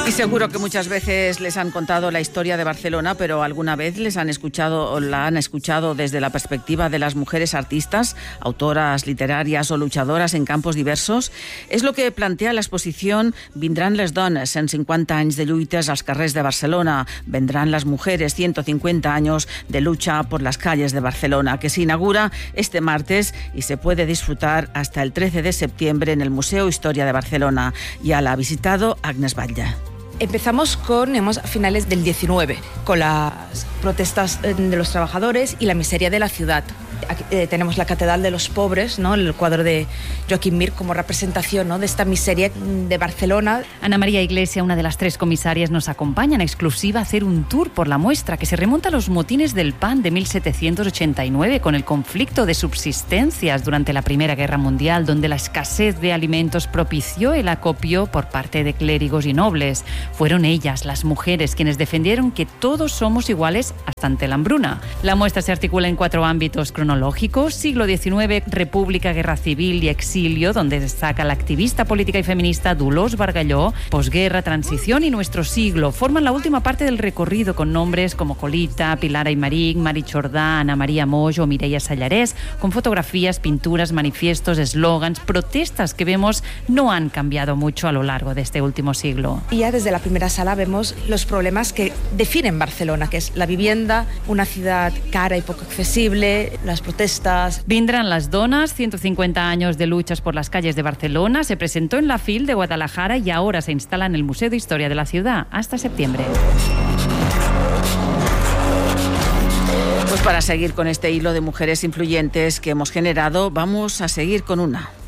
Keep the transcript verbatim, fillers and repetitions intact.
Y seguro que muchas veces les han contado la historia de Barcelona, pero alguna vez les han escuchado o la han escuchado desde la perspectiva de las mujeres artistas, autoras literarias o luchadoras en campos diversos. Es lo que plantea la exposición Vindran les dones, cent cinquanta anys de lluites als carrers de Barcelona. Vendrán las mujeres, ciento cincuenta años de lucha por las calles de Barcelona, que se inaugura este martes y se puede disfrutar hasta el trece de septiembre en el Museo Historia de Barcelona. Ya la ha visitado Agnes Batlle. Empezamos con, digamos, a finales del diecinueve, con las protestas de los trabajadores y la miseria de la ciudad. Aquí, eh, tenemos la Catedral de los Pobres, ¿no? El cuadro de Joaquim Mir como representación, ¿no?, de esta miseria de Barcelona. Ana María Iglesia, una de las tres comisarias, nos acompaña en exclusiva a hacer un tour por la muestra que se remonta a los motines del pan de mil setecientos ochenta y nueve, con el conflicto de subsistencias durante la Primera Guerra Mundial, donde la escasez de alimentos propició el acopio por parte de clérigos y nobles. Fueron ellas, las mujeres, quienes defendieron que todos somos iguales hasta ante la hambruna. La muestra se articula en cuatro ámbitos cronológicos: siglo diecinueve, República, Guerra Civil y Exilio, donde destaca la activista política y feminista Dolors Bargalló; posguerra, transición y nuestro siglo. Forman la última parte del recorrido con nombres como Colita, Pilar Aymerich, Mari Jordà, Ana María Moix o Mireia Sallarès, con fotografías, pinturas, manifiestos, eslogans, protestas que vemos no han cambiado mucho a lo largo de este último siglo. Y ya desde la primera sala vemos los problemas que definen Barcelona, que es la vivienda, una ciudad cara y poco accesible, las protestas. Vindran les dones, ciento cincuenta años de luchas por las calles de Barcelona. Se presentó en la F I L de Guadalajara y ahora se instala en el Museo de Historia de la ciudad hasta septiembre. Pues para seguir con este hilo de mujeres influyentes que hemos generado, vamos a seguir con una.